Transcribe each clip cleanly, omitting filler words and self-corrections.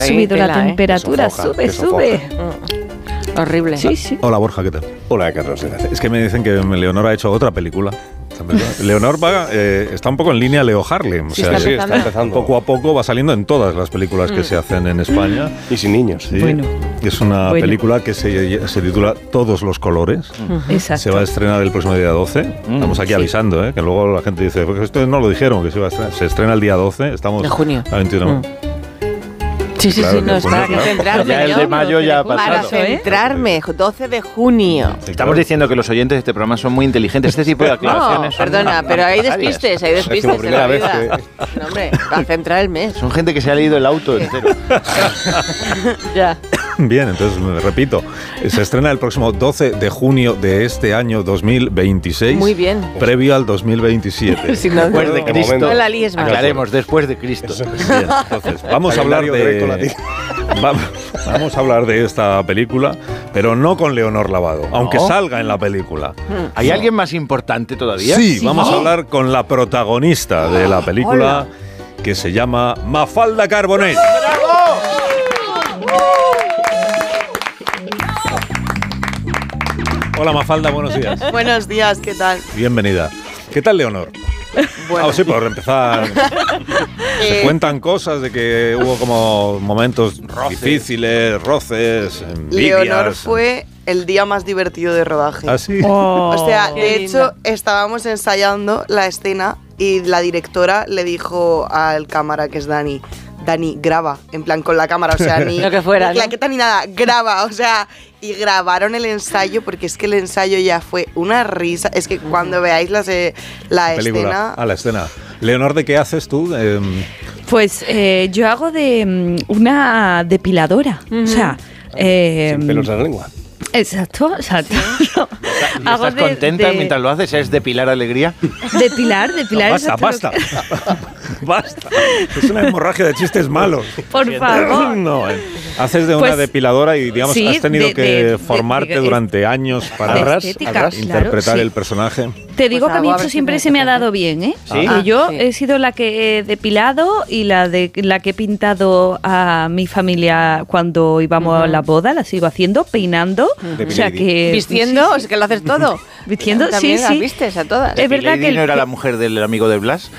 Ha subido la temperatura, sofoca, sube. Horrible. Sí. Hola, Borja, ¿qué tal? Hola, Carlos. Es que me dicen que Leonor ha hecho otra película. Leonor está un poco en línea Leo Harlem. Sí, está empezando. Poco a poco va saliendo en todas las películas que se hacen en España. Y sin niños. Sí. Bueno. Es una película que se titula Todos los colores. Exacto. Se va a estrenar el próximo día 12. Estamos aquí avisando, que luego la gente dice, porque esto no lo dijeron, que se iba a estrenar. Se estrena el día 12. Estamos de junio. a 21. Sí, Claro, no, es para claro. concentrarme. Ya el de mayo ya ha Para pasado. centrarme, 12 de junio. Estamos diciendo que los oyentes de este programa son muy inteligentes. Este tipo de No, aclaraciones son perdona, pero hay necesarias. despistes como en primera la vez vida. No, hombre, para centrar el mes. Son gente que se ha leído el auto entero. Ya. Bien, entonces repito, se estrena el próximo 12 de junio de este año 2026. Muy bien. Previo al 2027. Si no, Después de Cristo. no la líes más. Aclaremos, después de Cristo. Bien, entonces, vamos a hablar vamos a hablar de esta película, pero no con Leonor Lavado, aunque salga en la película. ¿Hay alguien más importante todavía? Sí, vamos a hablar con la protagonista de la película, que se llama Mafalda Carbonell. Hola Mafalda, buenos días. Buenos días, ¿qué tal? Bienvenida. ¿Qué tal, Leonor? Bueno, Sí, por empezar. Se cuentan cosas de que hubo como momentos difíciles, roces, envidias. Leonor fue el día más divertido de rodaje. ¿Ah, sí? O sea, Qué de linda. hecho, estábamos ensayando la escena y la directora le dijo al cámara, que es Dani, graba, en plan con la cámara, o sea, ni Lo que fuera, ni claqueta ni nada, graba, o sea, y grabaron el ensayo porque es que el ensayo ya fue una risa, es que cuando veáis la Película. escena. La escena. Leonor, ¿de qué haces tú? Pues yo hago de una depiladora. O sea, Sin pelos en la lengua. exacto. ¿Y estás contenta mientras lo haces? ¿Es depilar alegría? Depilar. Basta, exacto, basta. Basta. Es una hemorragia de chistes malos. Por favor. No, haces de una Pues, depiladora y, digamos, sí, has tenido que de formarte de- durante años para de estética, interpretar claro, sí. el personaje. Te digo Pues que a mí algo a eso ver si siempre me se me ha apetece. dado bien, ¿eh? ¿Sí? Que yo Sí. he sido la que he depilado y la que he pintado a mi familia cuando íbamos a la boda, la sigo haciendo, peinando. O sea que Vistiendo, es que lo haces todo. Vistiendo, También sí, las sí. vistes a todas. Es verdad ¿Lady que no era la mujer del amigo de Blas?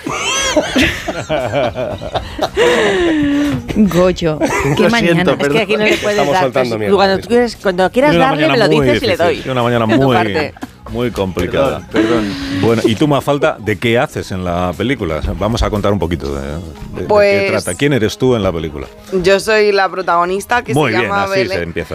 Goyo, qué Lo mañana. siento, Es que aquí no le puedes Estamos dar. soltando pues, mierda. cuando quieras Una darle, me mañana lo muy dices y le doy. difícil, una mañana De tu muy, parte. muy complicada. Perdón. Bueno, y tú, Mafalda, ¿de qué haces en la película? O sea, vamos a contar un poquito de Pues- qué trata. ¿Quién eres tú en la película? Yo soy la protagonista que Muy se bien, llama así se Belén. empieza.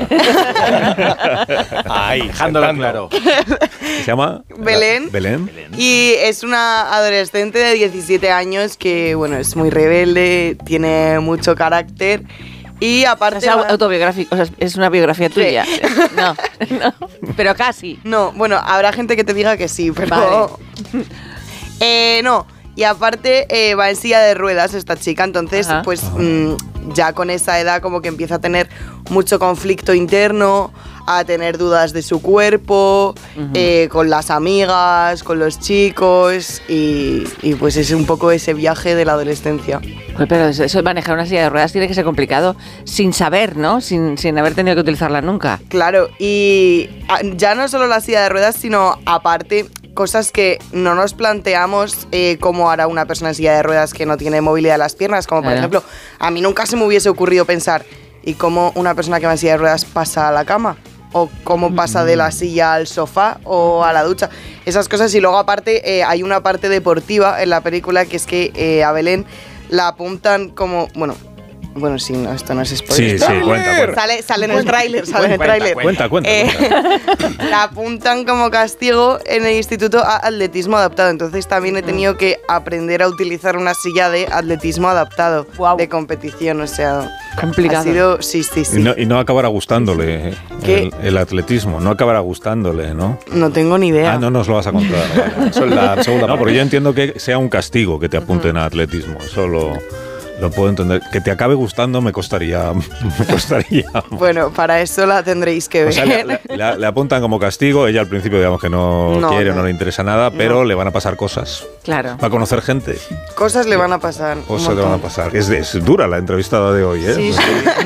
Ahí, Dejándolo claro. ¿Se llama? Belén. Belén. Y es una adolescente de 17 años que, bueno, es muy rebelde, tiene mucho carácter y aparte... Es autobiográfico, o sea, es una biografía tuya. No, pero casi. No, bueno, habrá gente que te diga que sí, pero... no, y aparte va en silla de ruedas esta chica, entonces Ajá. pues ya con esa edad como que empieza a tener mucho conflicto interno, a tener dudas de su cuerpo, con las amigas, con los chicos y pues es un poco ese viaje de la adolescencia. Joder, pero eso de manejar una silla de ruedas tiene que ser complicado sin saber, ¿no? Sin haber tenido que utilizarla nunca. Claro, y ya no solo la silla de ruedas, sino aparte cosas que no nos planteamos cómo hará una persona en silla de ruedas que no tiene movilidad de las piernas, como por Claro. ejemplo, a mí nunca se me hubiese ocurrido pensar ¿y cómo una persona que va en silla de ruedas pasa a la cama? O cómo pasa de la silla al sofá o a la ducha. Esas cosas. Y luego aparte hay una parte deportiva en la película que es que a Belén la apuntan como... Bueno, sí, no, esto no es spoiler. Sí, sí, cuenta. Sale en el tráiler, sale en el tráiler. Cuenta. La apuntan como castigo en el instituto a atletismo adaptado. Entonces también he tenido que aprender a utilizar una silla de atletismo adaptado. Guau. De competición, o sea... Complicado. Ha sido... Sí. Y no acabará gustándole ¿Qué? el atletismo, no acabará gustándole, ¿no? No tengo ni idea. Ah, no nos lo vas a contar. Vale. Eso es la segunda No, parte. porque yo entiendo que sea un castigo que te apunten a atletismo. Eso lo Lo puedo entender. Que te acabe gustando me costaría. Bueno, para eso la tendréis que ver. O sea, le apuntan como castigo. Ella al principio, digamos que no quiere, no le interesa nada, pero le van a pasar cosas. Claro. Va a conocer gente. Cosas le van a pasar. Cosas le van a pasar. Es dura la entrevistada de hoy, ¿eh? Sí, sí.